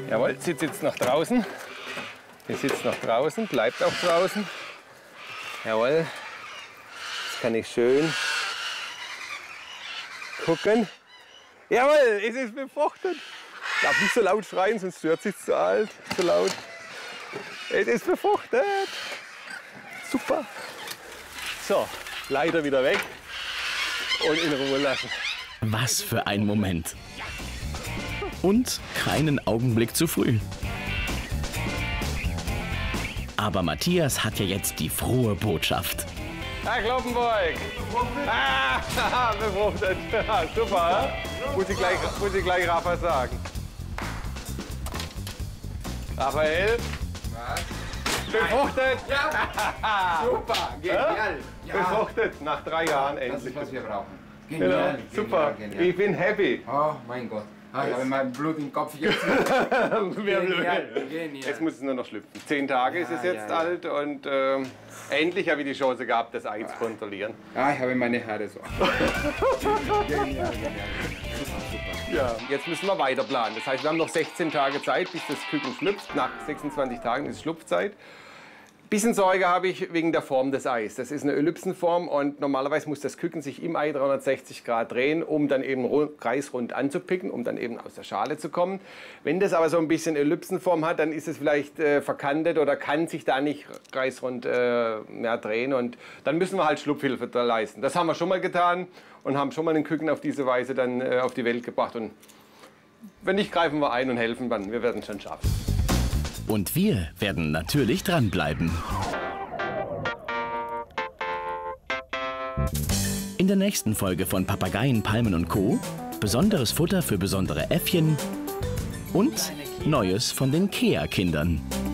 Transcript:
Jawohl, sitzt jetzt noch draußen. Ihr sitzt noch draußen, bleibt auch draußen. Jawohl. Jetzt kann ich schön gucken. Jawohl, es ist befruchtet. Ich darf nicht so laut schreien, sonst stört sich zu alt, zu laut. Es ist befruchtet. Super. So, Leiter wieder weg und in Ruhe lassen. Was für ein Moment. Und keinen Augenblick zu früh. Aber Matthias hat ja jetzt die frohe Botschaft. Herr Kloppenburg! Befruchtet. Super, muss ich gleich Rafa sagen. Raphael? Was? Befruchtet! Ja! Super, genial! Ja. Befruchtet, nach 3 Jahren endlich. Das ist, was wir brauchen. Genau. Genial, Super, genial. Ich bin happy. Oh mein Gott. Ich habe mein Blut im Kopf jetzt. Genial. Genial. Jetzt muss es nur noch schlüpfen. 10 Tage ist es jetzt alt und endlich habe ich die Chance gehabt, das Ei zu kontrollieren. Ah, ich habe meine Haare so. Genial. Super. Ja. Jetzt müssen wir weiter planen. Das heißt, wir haben noch 16 Tage Zeit, bis das Küken schlüpft. Nach 26 Tagen ist Schlupfzeit. Bisschen Sorge habe ich wegen der Form des Eis. Das ist eine Ellipsenform und normalerweise muss das Küken sich im Ei 360 Grad drehen, um dann eben kreisrund anzupicken, um dann eben aus der Schale zu kommen. Wenn das aber so ein bisschen Ellipsenform hat, dann ist es vielleicht verkantet oder kann sich da nicht kreisrund mehr drehen und dann müssen wir halt Schlupfhilfe da leisten. Das haben wir schon mal getan und haben schon mal den Küken auf diese Weise dann auf die Welt gebracht und wenn nicht, greifen wir ein und helfen dann. Wir werden es schon schaffen. Und wir werden natürlich dranbleiben. In der nächsten Folge von Papageien, Palmen und Co. besonderes Futter für besondere Äffchen und Neues von den Kea-Kindern.